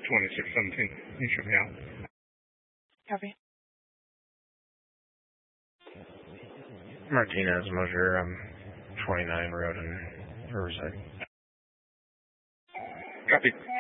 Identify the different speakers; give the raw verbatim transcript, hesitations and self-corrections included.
Speaker 1: twenty-six seventeen. You should be out.
Speaker 2: Copy.
Speaker 3: Martinez, Mosier, um, twenty-nine Road in Riverside.
Speaker 1: Copy.